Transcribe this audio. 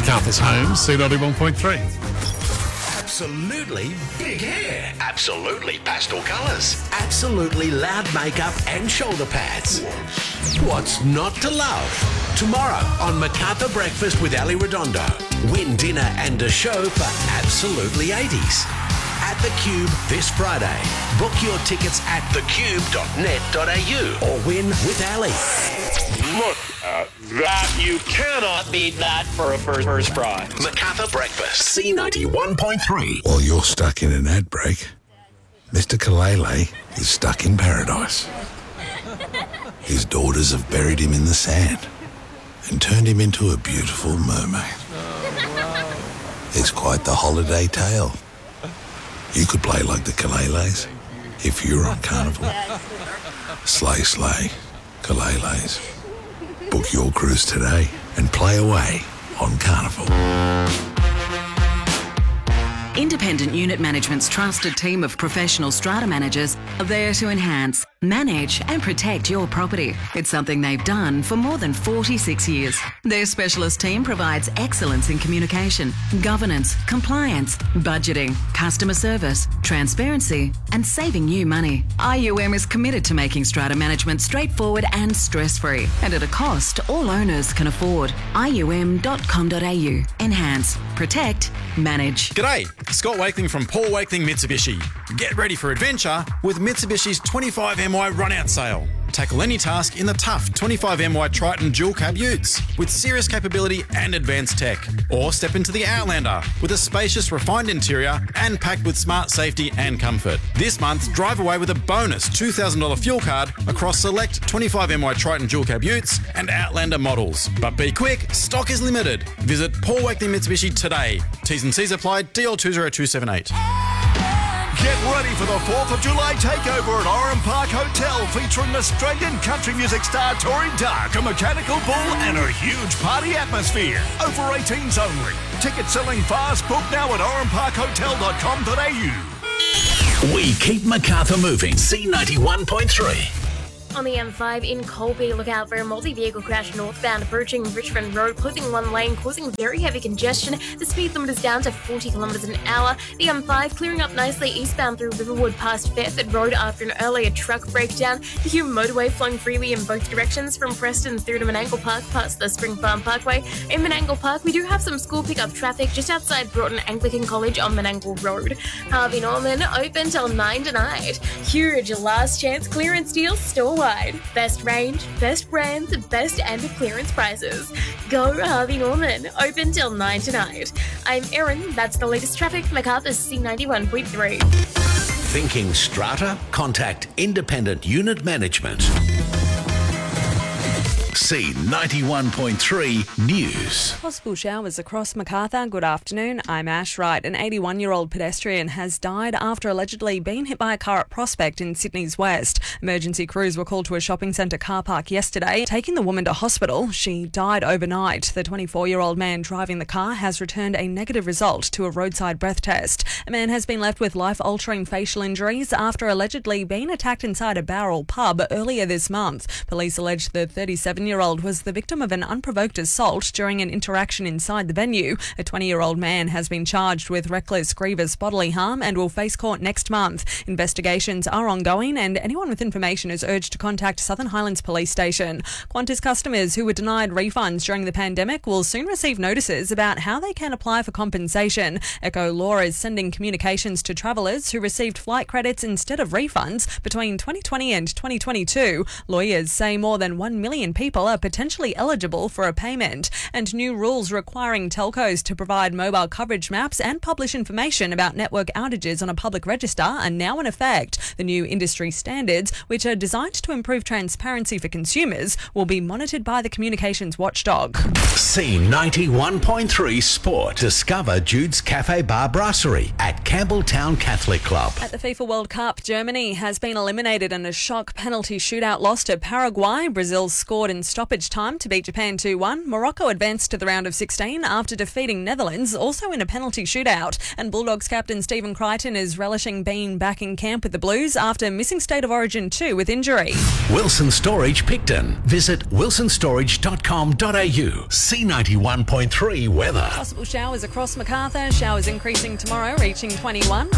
Macarthur's home, C91.3. Absolutely big hair. Absolutely pastel colours. Absolutely loud makeup and shoulder pads. What's not to love? Tomorrow on Macarthur Breakfast with Ali Redondo. Win dinner and a show for Absolutely 80s. At The Cube this Friday. Book your tickets at thecube.net.au or win with Ali. Look at that. You cannot beat that for a first prize. Macarthur Breakfast, C91.3. While you're stuck in an ad break, Mr. Kalele is stuck in paradise. His daughters have buried him in the sand and turned him into a beautiful mermaid. It's quite the holiday tale. You could play like the Kaleles if you were on Carnival. Slay, slay, Kaleles. Book your cruise today and play away on Carnival. Independent Unit Management's trusted team of professional strata managers are there to enhance, manage and protect your property. It's something they've done for more than 46 years. Their specialist team provides excellence in communication, governance, compliance, budgeting, customer service, transparency and saving you money. IUM is committed to making strata management straightforward and stress-free and at a cost all owners can afford. IUM.com.au. Enhance, protect, manage. G'day, Scott Wakeling from Paul Wakeling Mitsubishi. Get ready for adventure with Mitsubishi's 25MY run-out sale. Tackle any task in the tough 25MY Triton dual cab utes with serious capability and advanced tech. Or step into the Outlander with a spacious, refined interior and packed with smart safety and comfort. This month, drive away with a bonus $2,000 fuel card across select 25MY Triton dual cab utes and Outlander models. But be quick, stock is limited. Visit Paul Wakeling Mitsubishi today. T's and C's apply, DL 20278. Get ready for the 4th of July takeover at Oran Park Hotel featuring Australian country music star Tori Dark, a mechanical bull and a huge party atmosphere. Over 18s only. Tickets selling fast. Book now at oranparkhotel.com.au. We keep Macarthur moving. C91.3. On the M5 in Colby, look out for a multi-vehicle crash northbound approaching Richmond Road, closing one lane, causing very heavy congestion. The speed limit is down to 40 kilometres an hour. The M5 clearing up nicely eastbound through Riverwood past Fairford Road after an earlier truck breakdown. The Hume motorway flowing freely in both directions from Preston through to Menangle Park past the Spring Farm Parkway. In Menangle Park, we do have some school pickup traffic just outside Broughton Anglican College on Menangle Road. Harvey Norman open till 9 tonight. Huge last chance clearance deals store-wide. Best range, best brands, best end of clearance prices. Go Harvey Norman. Open till 9 tonight. I'm Erin. That's the latest traffic. Macarthur's C91.3. Thinking strata? Contact Independent Unit Management. C91.3 News. Possible showers across Macarthur. Good afternoon. I'm Ash Wright. An 81-year-old pedestrian has died after allegedly being hit by a car at Prospect in Sydney's West. Emergency crews were called to a shopping centre car park yesterday, taking the woman to hospital. She died overnight. The 24-year-old man driving the car has returned a negative result to a roadside breath test. A man has been left with life-altering facial injuries after allegedly being attacked inside a Bowral pub earlier this month. Police allege the 37-year-old was the victim of an unprovoked assault during an interaction inside the venue. A 20-year-old man has been charged with reckless grievous bodily harm and will face court next month. Investigations are ongoing and anyone with information is urged to contact Southern Highlands Police Station. Qantas customers who were denied refunds during the pandemic will soon receive notices about how they can apply for compensation. Echo Law is sending communications to travellers who received flight credits instead of refunds between 2020 and 2022. Lawyers say more than 1 million people are potentially eligible for a payment, and new rules requiring telcos to provide mobile coverage maps and publish information about network outages on a public register are now in effect. The new industry standards, which are designed to improve transparency for consumers, will be monitored by the communications watchdog. C91.3 Sport. Discover Jude's Cafe Bar Brasserie at Campbelltown Catholic Club. At the FIFA World Cup, Germany has been eliminated in a shock penalty shootout loss to Paraguay. Brazil scored in stoppage time to beat Japan 2-1. Morocco advanced to the round of 16 after defeating Netherlands, also in a penalty shootout. And Bulldogs captain Stephen Crichton is relishing being back in camp with the Blues after missing State of Origin 2 with injury. Wilson Storage Picton. Visit wilsonstorage.com.au. C91.3 weather. Possible showers across Macarthur. Showers increasing tomorrow, reaching 21.